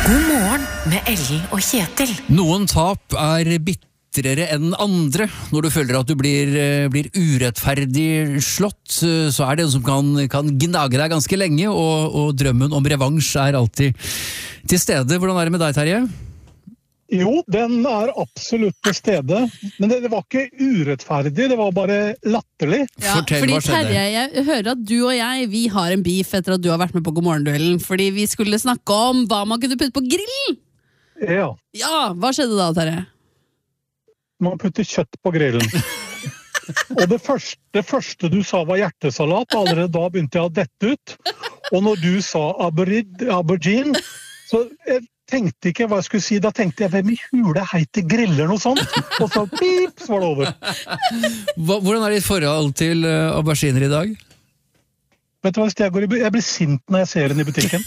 God morgen med Ellen og Kjetil. Noen tap bitrere enn andre. Når du føler at du blir urettferdig slått, så det noe som kan gnage deg ganske lenge, og drømmen om revansj alltid til stede. Hvordan det med deg, Terje? Jo, den absolutt til stede, men det var ikke urettferdig, det var bare latterlig. Ja, Fortell, fordi hva skjedde? Terje, jeg hører at du og vi har en beef etter at du har vært med på God morgen-duellen, fordi vi skulle snakke om hva man kunne putte på grillen. Ja, Ja, hva skjedde da, Terje? man putter kjøtt på grillen. Og det første du sa var hjertesalat, allerede da begynte jeg å dette ut. Og når du sa aubergine, så tenkte ikke hva jeg skulle si, da tenkte jeg, hvem i hule heiter griller noe sånt? Og så pip, så var det over. Hvordan ditt forhold til auberginer i dag? Vet du hva, jeg blir sint når jeg ser den i butikken.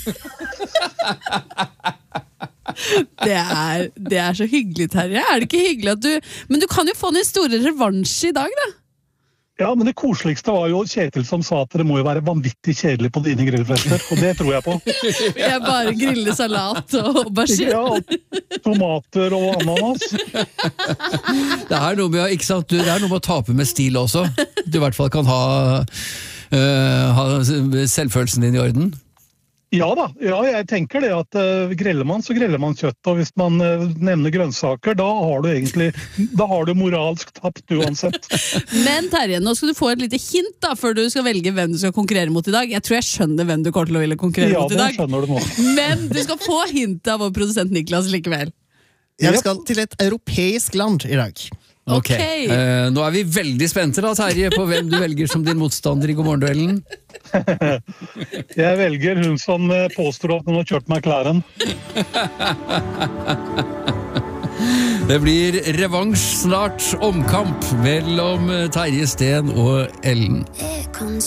Det så hyggelig, Terje. Det ikke hyggelig at du... Men du kan jo få en store revansj i dag, da. Ja, men det koseligste var jo Kjetil som sa at det må jo være vanvittig kjedelig på dine grillfester, og det tror jeg på. Jeg bare griller salat og aubergine. Ja, tomater og ananas. Det noe med, ikke sant? Det noe med å tape med stil også. Du i hvert fall kan ha selvfølelsen din i orden. Ja da, jeg tenker det at griller man, så griller man kjøtt, og hvis man nevner grønnsaker, da har du moralsk tapt uansett. Men Terje, nå skal du få et lite hint da, før du skal velge hvem du skal konkurrere mot i dag. Jeg tror jeg skjønner hvem du kommer til å ville konkurrere mot i dag. Ja, det skjønner du nå. Men du skal få hint av vår produsent Niklas likevel. Ja, vi skal til et europeisk land i dag. Ok. Nå vi veldig spente da, Terje, på hvem du velger som din motstander i God morgen-duellen. Jeg velger hun som påstår at hun har kjørt McLaren. Det blir revansj snart, omkamp mellom Terje Steen og Ellen.